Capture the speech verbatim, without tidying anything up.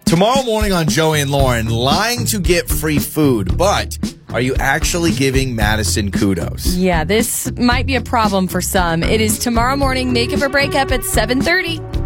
Tomorrow morning on Joey and Lauren, lying to get free food, but are you actually giving Madison kudos? Yeah, this might be a problem for some. It is tomorrow morning, Make Up or Break Up at seven thirty.